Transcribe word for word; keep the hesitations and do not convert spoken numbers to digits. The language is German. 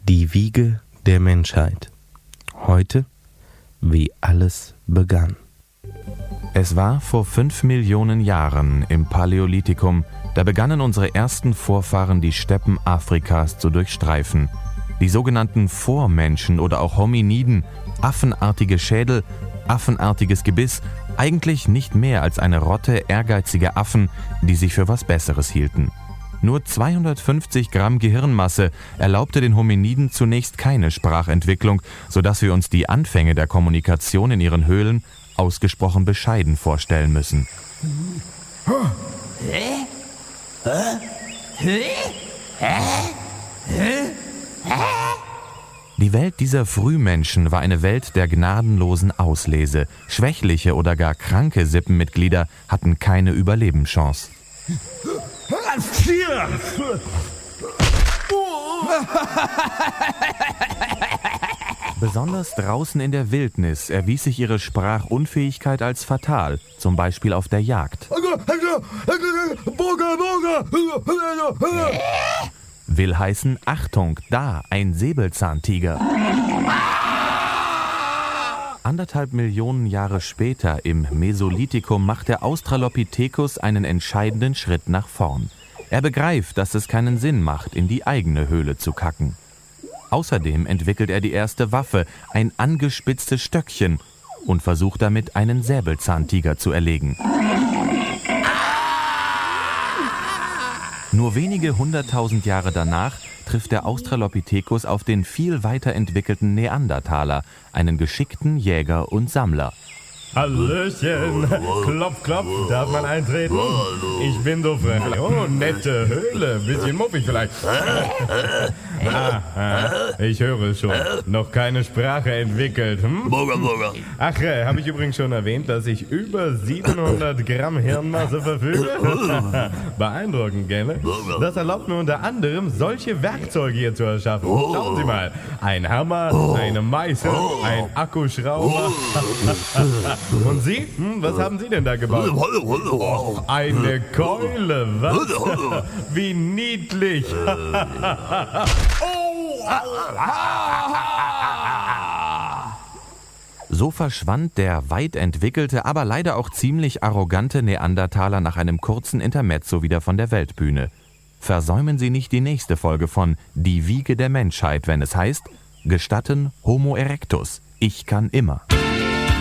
Die Wiege der Menschheit. Heute, wie alles begann. Es war vor fünf Millionen Jahren im Paläolithikum, da begannen unsere ersten Vorfahren die Steppen Afrikas zu durchstreifen. Die sogenannten Vormenschen oder auch Hominiden, affenartige Schädel, affenartiges Gebiss, eigentlich nicht mehr als eine Rotte ehrgeiziger Affen, die sich für was Besseres hielten. Nur zweihundertfünfzig Gramm Gehirnmasse erlaubte den Hominiden zunächst keine Sprachentwicklung, sodass wir uns die Anfänge der Kommunikation in ihren Höhlen ausgesprochen bescheiden vorstellen müssen. Die Welt dieser Frühmenschen war eine Welt der gnadenlosen Auslese. Schwächliche oder gar kranke Sippenmitglieder hatten keine Überlebenschance. Besonders draußen in der Wildnis erwies sich ihre Sprachunfähigkeit als fatal, zum Beispiel auf der Jagd. Will heißen, Achtung, da, ein Säbelzahntiger. Anderthalb Millionen Jahre später, im Mesolithikum, macht der Australopithecus einen entscheidenden Schritt nach vorn. Er begreift, dass es keinen Sinn macht, in die eigene Höhle zu kacken. Außerdem entwickelt er die erste Waffe, ein angespitztes Stöckchen, und versucht damit, einen Säbelzahntiger zu erlegen. Nur wenige hunderttausend Jahre danach trifft der Australopithecus auf den viel weiterentwickelten Neandertaler, einen geschickten Jäger und Sammler. Hallöchen, klopf, klopf, darf man eintreten? Ich bin so frech. Oh, nette Höhle, bisschen muffig vielleicht. Ah, ah, ich höre schon, noch keine Sprache entwickelt. Hm? Ach, äh, habe ich übrigens schon erwähnt, dass ich über siebenhundert Gramm Hirnmasse verfüge? Beeindruckend, gell? Das erlaubt mir unter anderem, solche Werkzeuge hier zu erschaffen. Schauen Sie mal, ein Hammer, eine Meißel, ein Akkuschrauber. Und Sie? Hm, was haben Sie denn da gebaut? Oh, eine Keule, was? Wie niedlich. So verschwand der weit entwickelte, aber leider auch ziemlich arrogante Neandertaler nach einem kurzen Intermezzo wieder von der Weltbühne. Versäumen Sie nicht die nächste Folge von Die Wiege der Menschheit, wenn es heißt, gestatten Homo erectus, ich kann immer.